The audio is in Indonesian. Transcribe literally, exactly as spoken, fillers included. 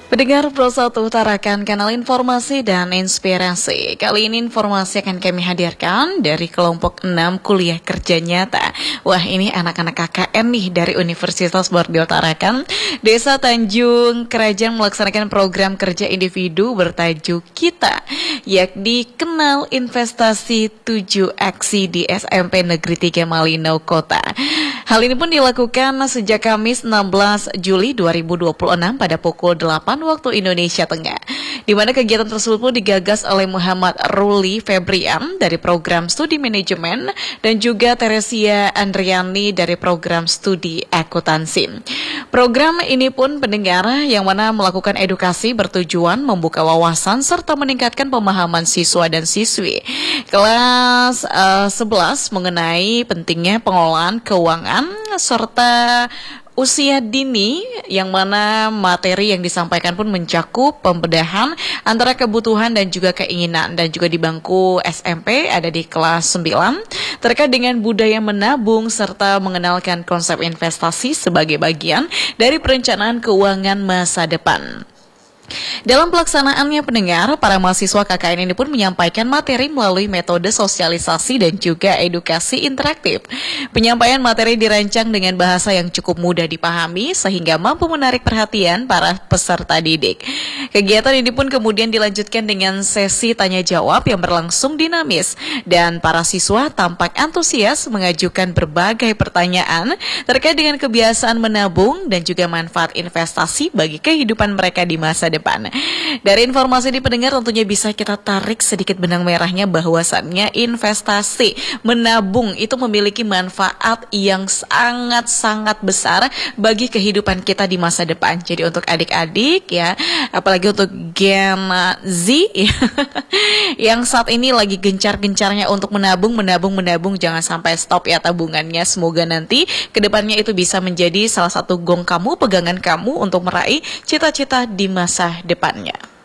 Pendengar Pro satu utarakan kanal informasi dan inspirasi. Kali ini informasi akan kami hadirkan dari kelompok enam kuliah kerja nyata. Wah, ini anak-anak K K N nih dari Universitas Borneo Tarakan, Desa Tanjung Kerajaan melaksanakan program kerja individu bertajuk Kita, yakni Kenal Investasi tujuh Aksi di S M P Negeri tiga Malino Kota. Hal ini pun dilakukan sejak Kamis enam belas Juli dua ribu dua puluh enam pada pukul delapan waktu Indonesia Tengah, di mana kegiatan tersebut pun digagas oleh Muhammad Ruli Febrian dari program studi manajemen dan juga Teresia Andriani dari program studi akuntansi. Program ini pun pendengar yang mana melakukan edukasi bertujuan membuka wawasan serta meningkatkan pemahaman siswa dan siswi kelas uh, sebelas mengenai pentingnya pengelolaan keuangan serta usia dini, yang mana materi yang disampaikan pun mencakup pembedahan antara kebutuhan dan juga keinginan, dan juga di bangku S M P ada di kelas sembilan terkait dengan budaya menabung serta mengenalkan konsep investasi sebagai bagian dari perencanaan keuangan masa depan. Dalam pelaksanaannya pendengar, para mahasiswa K K N ini pun menyampaikan materi melalui metode sosialisasi dan juga edukasi interaktif. Penyampaian materi dirancang dengan bahasa yang cukup mudah dipahami sehingga mampu menarik perhatian para peserta didik. Kegiatan ini pun kemudian dilanjutkan dengan sesi tanya jawab yang berlangsung dinamis, dan para siswa tampak antusias mengajukan berbagai pertanyaan terkait dengan kebiasaan menabung dan juga manfaat investasi bagi kehidupan mereka di masa depan. Depan. Dari informasi di pendengar tentunya bisa kita tarik sedikit benang merahnya bahwasannya investasi, menabung itu memiliki manfaat yang sangat-sangat besar bagi kehidupan kita di masa depan. Jadi untuk adik-adik ya, apalagi untuk Gen Z ya, yang saat ini lagi gencar-gencarnya untuk menabung, menabung, menabung, jangan sampai stop ya tabungannya. Semoga nanti kedepannya itu bisa menjadi salah satu gong kamu, pegangan kamu untuk meraih cita-cita di masa depannya.